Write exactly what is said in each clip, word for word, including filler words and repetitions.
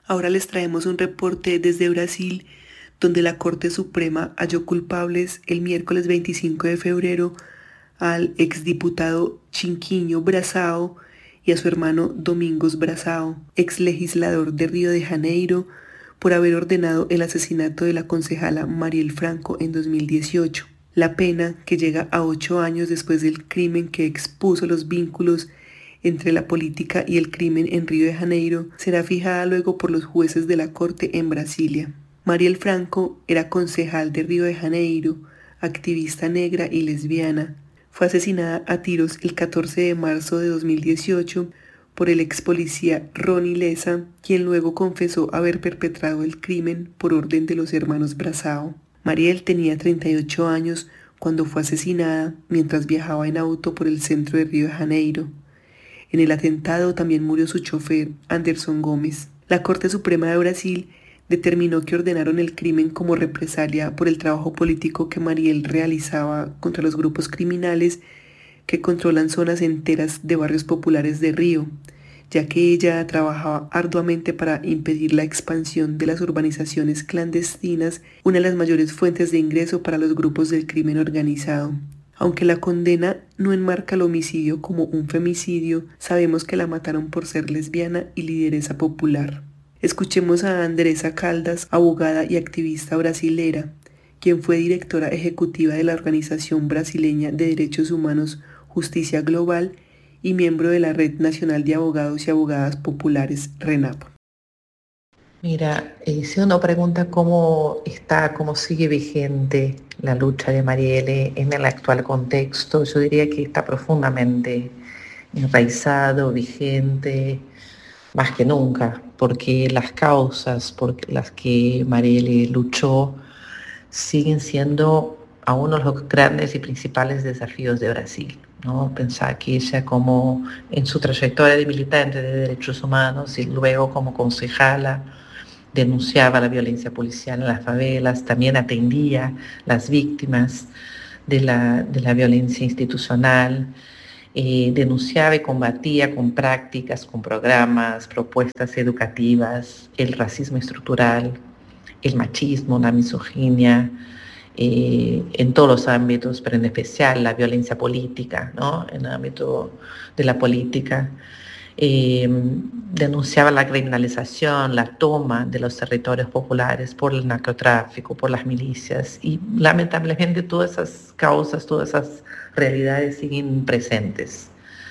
Ahora les traemos un reporte desde Brasil, donde la Corte Suprema halló culpables el miércoles veinticinco de febrero al exdiputado Chinquinho Braçao y a su hermano Domingos Braçao, exlegislador de Río de Janeiro, por haber ordenado el asesinato de la concejala Marielle Franco en dos mil dieciocho. La pena, que llega a ocho años después del crimen que expuso los vínculos entre la política y el crimen en Río de Janeiro, será fijada luego por los jueces de la Corte en Brasilia. Marielle Franco era concejal de Río de Janeiro, activista negra y lesbiana. Fue asesinada a tiros el catorce de marzo de dos mil dieciocho por el ex policía Rony Lessa, quien luego confesó haber perpetrado el crimen por orden de los hermanos Braçao. Marielle tenía treinta y ocho años cuando fue asesinada mientras viajaba en auto por el centro de Río de Janeiro. En el atentado también murió su chofer, Anderson Gómez. La Corte Suprema de Brasil determinó que ordenaron el crimen como represalia por el trabajo político que Marielle realizaba contra los grupos criminales que controlan zonas enteras de barrios populares de Río, ya que ella trabajaba arduamente para impedir la expansión de las urbanizaciones clandestinas, una de las mayores fuentes de ingreso para los grupos del crimen organizado. Aunque la condena no enmarca el homicidio como un femicidio, sabemos que la mataron por ser lesbiana y lideresa popular. Escuchemos a Andressa Caldas, abogada y activista brasilera, quien fue directora ejecutiva de la Organización Brasileña de Derechos Humanos Justicia Global y miembro de la Red Nacional de Abogados y Abogadas Populares, RENAP. Mira, eh, si uno pregunta cómo está, cómo sigue vigente la lucha de Marielle en el actual contexto, yo diría que está profundamente enraizado, vigente, más que nunca, porque las causas por las que Marielle luchó siguen siendo a uno de los grandes y principales desafíos de Brasil, ¿no? Pensar que ella, como en su trayectoria de militante de derechos humanos y luego como concejala, denunciaba la violencia policial en las favelas, también atendía las víctimas de la, de la violencia institucional, eh, denunciaba y combatía con prácticas, con programas, propuestas educativas, el racismo estructural, el machismo, la misoginia, eh, en todos los ámbitos, pero en especial la violencia política, ¿no? En el ámbito de la política. Eh, denunciaba la criminalización, la toma de los territorios populares por el narcotráfico, por las milicias, y lamentablemente todas esas causas, todas esas realidades siguen presentes.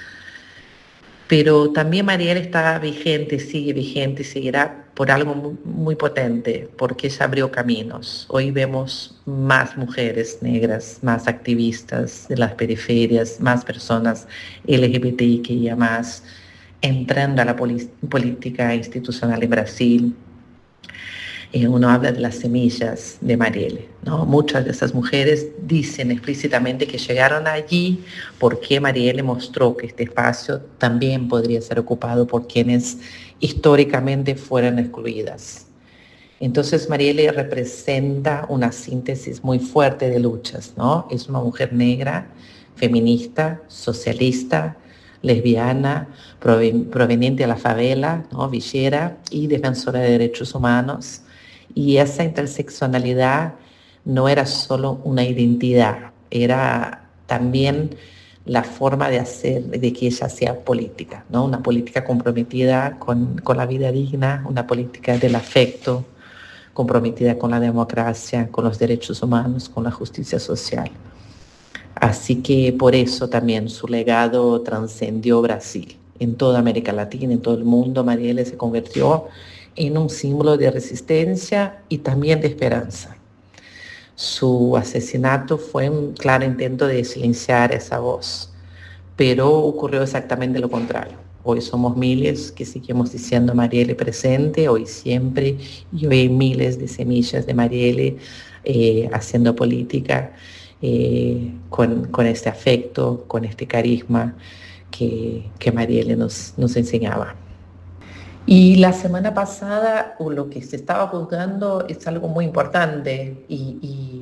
Pero también Marielle está vigente, sigue vigente, seguirá por algo muy, muy potente, porque ella abrió caminos. Hoy vemos más mujeres negras, más activistas de las periferias, más personas L G B T I Q I A más, entrando a la poli- política institucional en Brasil. Eh, uno habla de las semillas de Marielle, ¿no? Muchas de esas mujeres dicen explícitamente que llegaron allí porque Marielle mostró que este espacio también podría ser ocupado por quienes históricamente fueron excluidas. Entonces Marielle representa una síntesis muy fuerte de luchas, ¿no? Es una mujer negra, feminista, socialista, lesbiana, proveniente de la favela, ¿no? Villera, y defensora de derechos humanos. Y esa interseccionalidad no era solo una identidad, era también la forma de hacer, de que ella hacía política, ¿no? Una política comprometida con, con la vida digna, una política del afecto, comprometida con la democracia, con los derechos humanos, con la justicia social. Así que por eso también su legado trascendió Brasil. En toda América Latina, en todo el mundo, Marielle se convirtió en un símbolo de resistencia y también de esperanza. Su asesinato fue un claro intento de silenciar esa voz, pero ocurrió exactamente lo contrario. Hoy somos miles que seguimos diciendo Marielle presente, hoy siempre, y hoy hay miles de semillas de Marielle eh, haciendo política eh, con, con este afecto, con este carisma que, que Marielle nos, nos enseñaba. Y la semana pasada lo que se estaba juzgando es algo muy importante y, y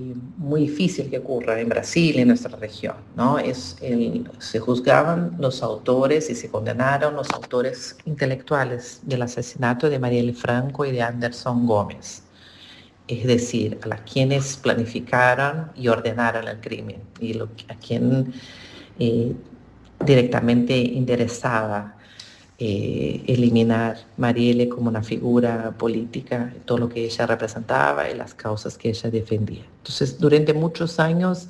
muy difícil que ocurra en Brasil, en nuestra región, ¿no? Es el, se juzgaban los autores y se condenaron los autores intelectuales del asesinato de Marielle Franco y de Anderson Gómez, es decir, a las quienes planificaron y ordenaron el crimen y lo, a quien eh, directamente interesaba Eh, eliminar Marielle como una figura política, todo lo que ella representaba y las causas que ella defendía. Entonces, durante muchos años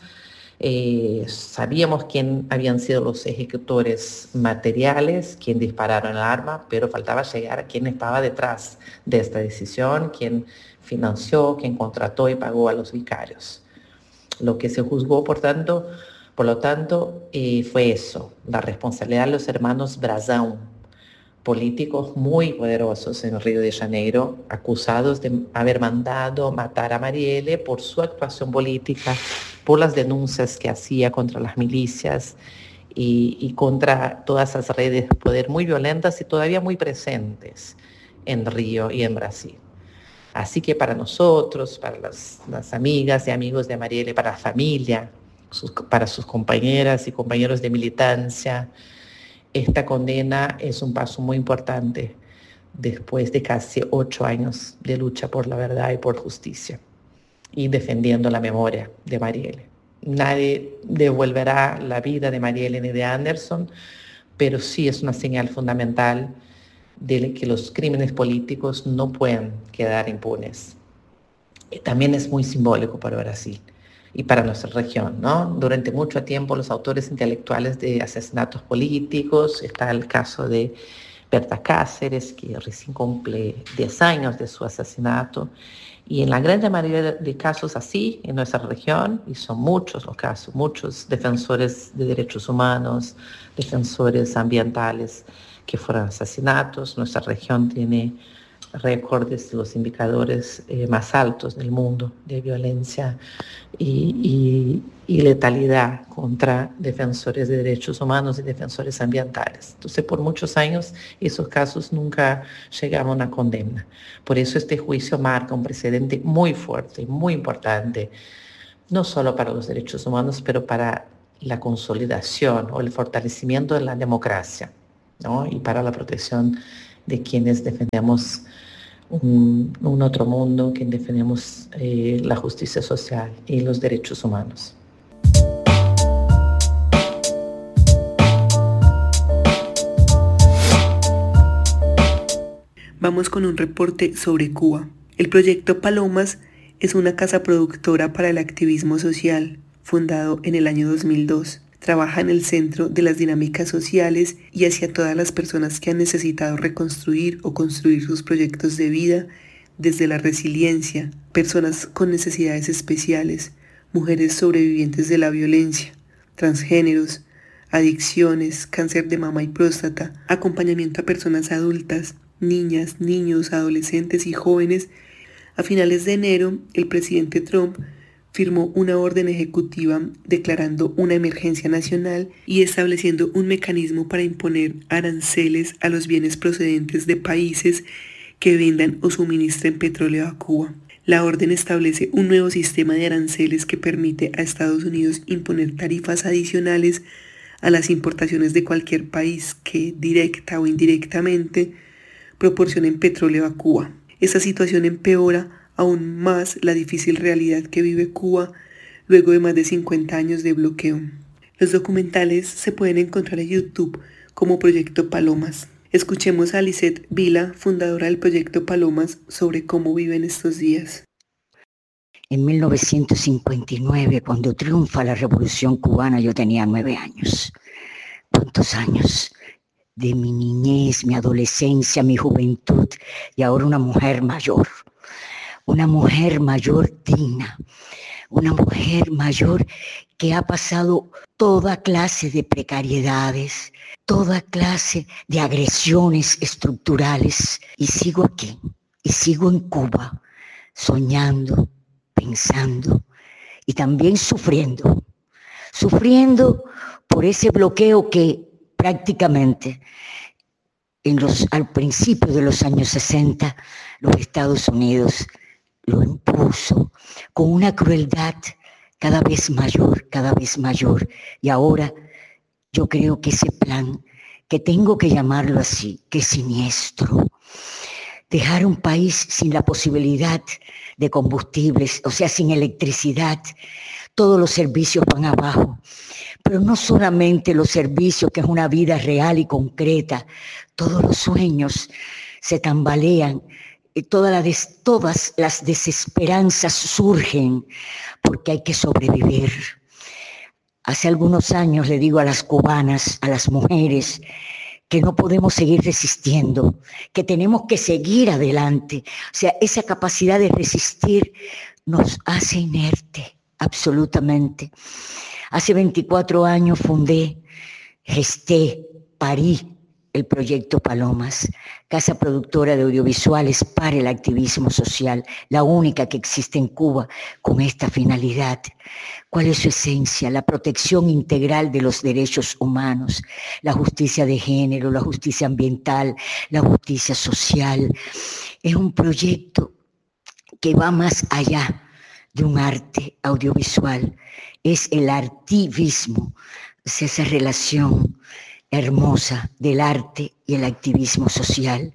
eh, sabíamos quién habían sido los ejecutores materiales, quién dispararon el arma, pero faltaba llegar a quién estaba detrás de esta decisión, quién financió, quién contrató y pagó a los vicarios. Lo que se juzgó, por tanto, por lo tanto, eh, fue eso, la responsabilidad de los hermanos Brazão, políticos muy poderosos en Río de Janeiro, acusados de haber mandado matar a Marielle por su actuación política, por las denuncias que hacía contra las milicias y, y contra todas esas redes de poder muy violentas y todavía muy presentes en Río y en Brasil. Así que para nosotros, para las, las amigas y amigos de Marielle, para la familia, sus, para sus compañeras y compañeros de militancia, esta condena es un paso muy importante después de casi ocho años de lucha por la verdad y por justicia y defendiendo la memoria de Marielle. Nadie devolverá la vida de Marielle ni de Anderson, pero sí es una señal fundamental de que los crímenes políticos no pueden quedar impunes. Y también es muy simbólico para Brasil y para nuestra región, ¿no? Durante mucho tiempo los autores intelectuales de asesinatos políticos, está el caso de Berta Cáceres, que recién cumple diez años de su asesinato, y en la gran mayoría de casos así, en nuestra región, y son muchos los casos, muchos defensores de derechos humanos, defensores ambientales que fueron asesinatos. Nuestra región tiene récords de los indicadores eh, más altos del mundo de violencia y, y, y letalidad contra defensores de derechos humanos y defensores ambientales. Entonces, por muchos años, esos casos nunca llegaban a una condena. Por eso este juicio marca un precedente muy fuerte y muy importante, no solo para los derechos humanos, pero para la consolidación o el fortalecimiento de la democracia, ¿no? Y para la protección de quienes defendemos un, un otro mundo, quienes defendemos eh, la justicia social y los derechos humanos. Vamos con un reporte sobre Cuba. El proyecto Palomas es una casa productora para el activismo social, fundado en el año dos mil dos. Trabaja en el centro de las dinámicas sociales y hacia todas las personas que han necesitado reconstruir o construir sus proyectos de vida desde la resiliencia, personas con necesidades especiales, mujeres sobrevivientes de la violencia, transgéneros, adicciones, cáncer de mama y próstata, acompañamiento a personas adultas, niñas, niños, adolescentes y jóvenes. A finales de enero, el presidente Trump firmó una orden ejecutiva declarando una emergencia nacional y estableciendo un mecanismo para imponer aranceles a los bienes procedentes de países que vendan o suministren petróleo a Cuba. La orden establece un nuevo sistema de aranceles que permite a Estados Unidos imponer tarifas adicionales a las importaciones de cualquier país que, directa o indirectamente, proporcionen petróleo a Cuba. Esta situación empeora aún más la difícil realidad que vive Cuba luego de más de cincuenta años de bloqueo. Los documentales se pueden encontrar en YouTube como Proyecto Palomas. Escuchemos a Lisette Vila, fundadora del Proyecto Palomas, sobre cómo viven estos días. En mil novecientos cincuenta y nueve, cuando triunfa la Revolución Cubana, yo tenía nueve años. ¿Cuántos años? De mi niñez, mi adolescencia, mi juventud, y ahora una mujer mayor. Una mujer mayor digna, una mujer mayor que ha pasado toda clase de precariedades, toda clase de agresiones estructurales, y sigo aquí, y sigo en Cuba, soñando, pensando y también sufriendo, sufriendo por ese bloqueo que prácticamente en los, al principio de los años sesenta los Estados Unidos lo impuso con una crueldad cada vez mayor, cada vez mayor. Y ahora yo creo que ese plan, que tengo que llamarlo así, que es siniestro, dejar un país sin la posibilidad de combustibles, o sea, sin electricidad, todos los servicios van abajo. Pero no solamente los servicios, que es una vida real y concreta, todos los sueños se tambalean, y todas las, todas las desesperanzas surgen porque hay que sobrevivir. Hace algunos años le digo a las cubanas, a las mujeres, que no podemos seguir resistiendo, que tenemos que seguir adelante. O sea, esa capacidad de resistir nos hace inerte, absolutamente. Hace veinticuatro años fundé, gesté, parí el proyecto Palomas, casa productora de audiovisuales para el activismo social, la única que existe en Cuba con esta finalidad. ¿Cuál es su esencia? La protección integral de los derechos humanos, la justicia de género, la justicia ambiental, la justicia social. Es un proyecto que va más allá de un arte audiovisual, es el artivismo, es esa relación hermosa del arte y el activismo social.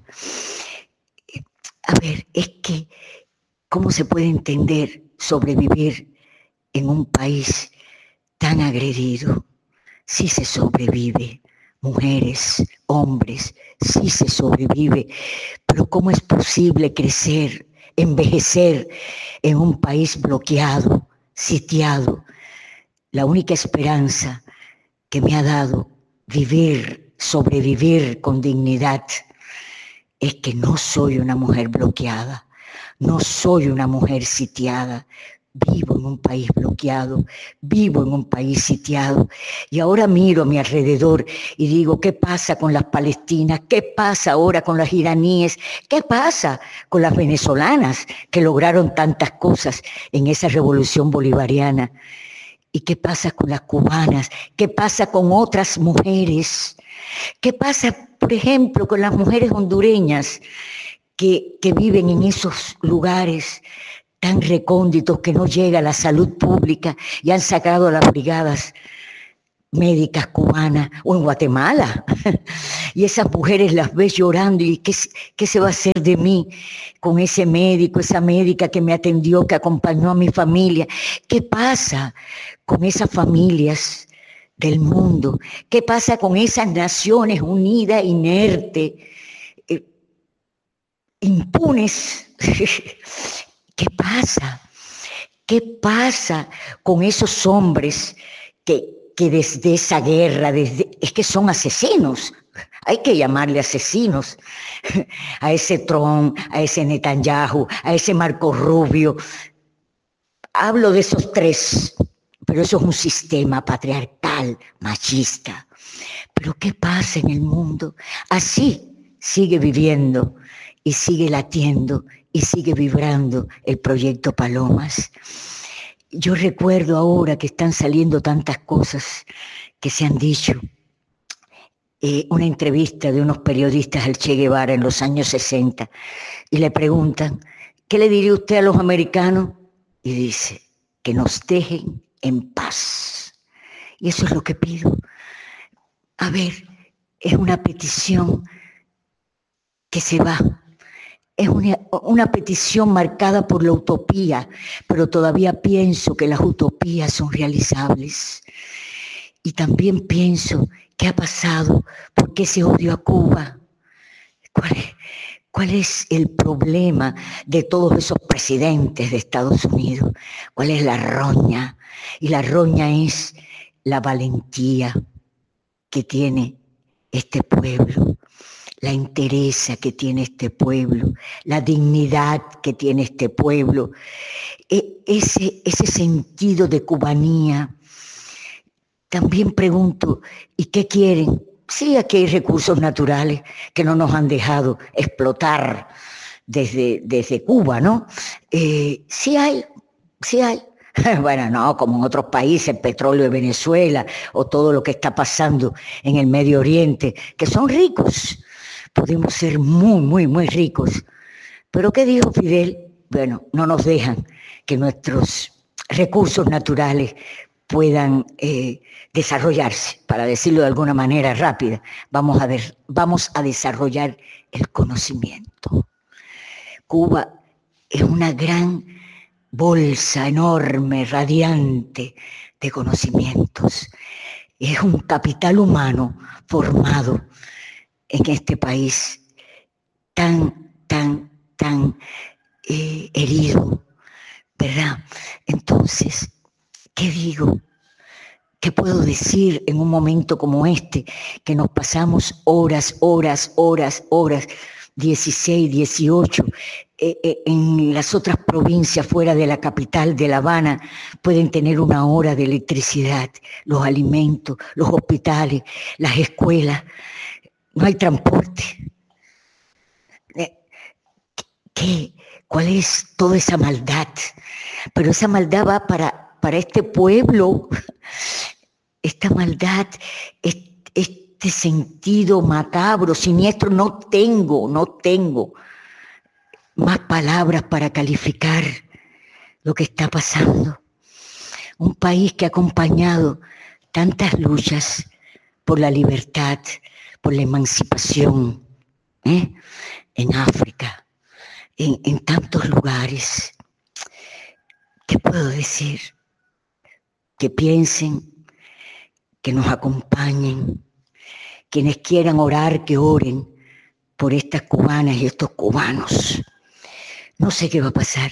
A ver, es que, ¿cómo se puede entender sobrevivir en un país tan agredido? Sí se sobrevive, mujeres, hombres, sí se sobrevive, pero ¿cómo es posible crecer, envejecer en un país bloqueado, sitiado? La única esperanza que me ha dado vivir, sobrevivir con dignidad, es que no soy una mujer bloqueada, no soy una mujer sitiada, vivo en un país bloqueado, vivo en un país sitiado, y ahora miro a mi alrededor y digo, ¿qué pasa con las palestinas? ¿Qué pasa ahora con las iraníes? ¿Qué pasa con las venezolanas que lograron tantas cosas en esa revolución bolivariana? ¿Y qué pasa con las cubanas? ¿Qué pasa con otras mujeres? ¿Qué pasa, por ejemplo, con las mujeres hondureñas que, que viven en esos lugares tan recónditos que no llega la salud pública y han sacado a las brigadas médicas cubanas, o en Guatemala? Y esas mujeres las ves llorando y ¿qué, qué se va a hacer de mí con ese médico, esa médica que me atendió, que acompañó a mi familia? ¿Qué pasa con esas familias del mundo? ¿Qué pasa con esas Naciones Unidas inertes, eh, impunes? ¿Qué pasa? ¿Qué pasa con esos hombres que que desde esa guerra, desde, es que son asesinos, hay que llamarle asesinos, a ese Trump, a ese Netanyahu, a ese Marco Rubio? Hablo de esos tres, pero eso es un sistema patriarcal, machista. Pero ¿qué pasa en el mundo? Así sigue viviendo y sigue latiendo y sigue vibrando el proyecto Palomas. Yo recuerdo ahora que están saliendo tantas cosas que se han dicho. Eh, una entrevista de unos periodistas al Che Guevara en los años sesenta y le preguntan, ¿qué le diría usted a los americanos? Y dice, que nos dejen en paz. Y eso es lo que pido. A ver, es una petición que se va. Es una, una petición marcada por la utopía, pero todavía pienso que las utopías son realizables. Y también pienso, ¿qué ha pasado? ¿Por qué ese odio a Cuba? ¿Cuál es, cuál es el problema de todos esos presidentes de Estados Unidos? ¿Cuál es la roña? Y la roña es la valentía que tiene este pueblo, la entereza que tiene este pueblo, la dignidad que tiene este pueblo, e- ese, ese sentido de cubanía. También pregunto, ¿y qué quieren? Sí, aquí hay recursos naturales que no nos han dejado explotar desde, desde Cuba, ¿no? Eh, sí hay, sí hay. Bueno, no, como en otros países, el petróleo de Venezuela o todo lo que está pasando en el Medio Oriente, que son ricos. Podemos ser muy, muy, muy ricos. Pero ¿qué dijo Fidel? Bueno, no nos dejan que nuestros recursos naturales puedan eh, desarrollarse, para decirlo de alguna manera rápida. Vamos a, ver, vamos a desarrollar el conocimiento. Cuba es una gran bolsa enorme, radiante de conocimientos. Es un capital humano formado en este país tan, tan, tan eh, herido, ¿verdad? Entonces, ¿qué digo? ¿Qué puedo decir en un momento como este, que nos pasamos horas, horas, horas, horas, dieciséis, dieciocho, eh, eh, en las otras provincias fuera de la capital de La Habana pueden tener una hora de electricidad, los alimentos, los hospitales, las escuelas, no hay transporte? ¿Qué? ¿Cuál es toda esa maldad? Pero esa maldad va para, para este pueblo, esta maldad, este sentido macabro, siniestro, no tengo, no tengo más palabras para calificar lo que está pasando. Un país que ha acompañado tantas luchas por la libertad, por la emancipación, ¿eh? En África, en, en tantos lugares. ¿Qué puedo decir? Que piensen, que nos acompañen, quienes quieran orar, que oren por estas cubanas y estos cubanos. No sé qué va a pasar.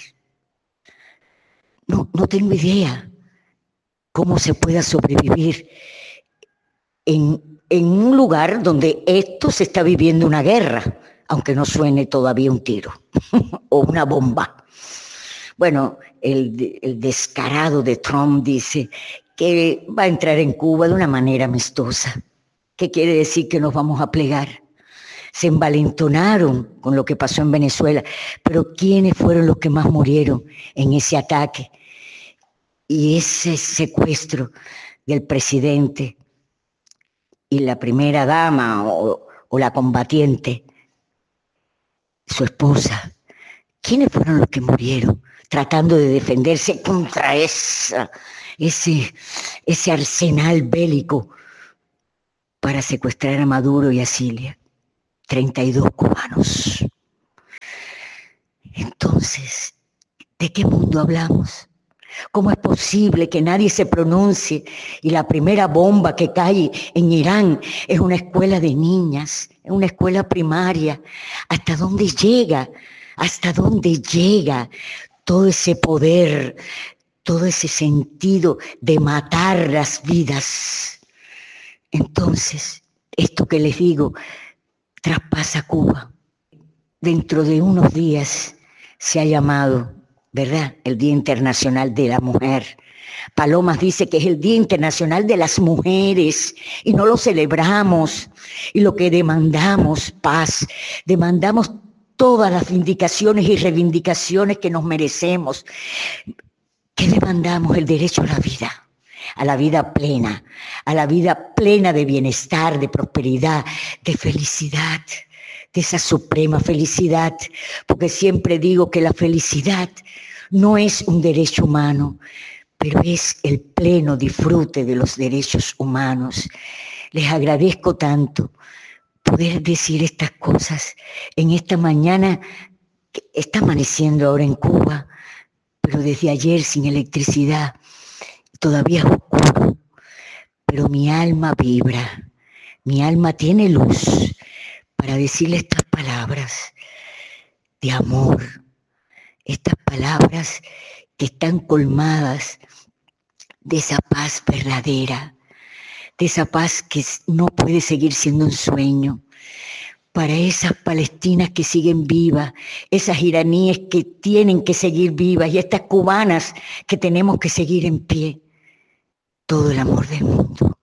No, no tengo idea cómo se pueda sobrevivir en, en un lugar donde esto se está viviendo una guerra, aunque no suene todavía un tiro o una bomba. Bueno, el, el descarado de Trump dice que va a entrar en Cuba de una manera amistosa. ¿Qué quiere decir? Que nos vamos a plegar. Se envalentonaron con lo que pasó en Venezuela, pero ¿quiénes fueron los que más murieron en ese ataque y ese secuestro del presidente y la primera dama o, o la combatiente, su esposa? ¿Quiénes fueron los que murieron tratando de defenderse contra esa, ese, ese arsenal bélico para secuestrar a Maduro y a Cilia? treinta y dos cubanos. Entonces, ¿de qué mundo hablamos? ¿Cómo es posible que nadie se pronuncie y la primera bomba que cae en Irán es una escuela de niñas, es una escuela primaria? ¿Hasta dónde llega? ¿Hasta dónde llega todo ese poder, todo ese sentido de matar las vidas? Entonces, esto que les digo traspasa Cuba. Dentro de unos días se ha llamado, ¿verdad?, el Día Internacional de la Mujer. Palomas dice que es el Día Internacional de las Mujeres y no lo celebramos. Y lo que demandamos, paz, demandamos todas las vindicaciones y reivindicaciones que nos merecemos. ¿Qué demandamos? El derecho a la vida, a la vida plena, a la vida plena de bienestar, de prosperidad, de felicidad, de esa suprema felicidad, porque siempre digo que la felicidad no es un derecho humano, pero es el pleno disfrute de los derechos humanos. Les agradezco tanto poder decir estas cosas en esta mañana que está amaneciendo ahora en Cuba, pero desde ayer sin electricidad, todavía es oscuro, pero mi alma vibra, mi alma tiene luz para decirle estas palabras de amor, estas palabras que están colmadas de esa paz verdadera, de esa paz que no puede seguir siendo un sueño, para esas palestinas que siguen vivas, esas iraníes que tienen que seguir vivas y estas cubanas que tenemos que seguir en pie. Todo el amor del mundo.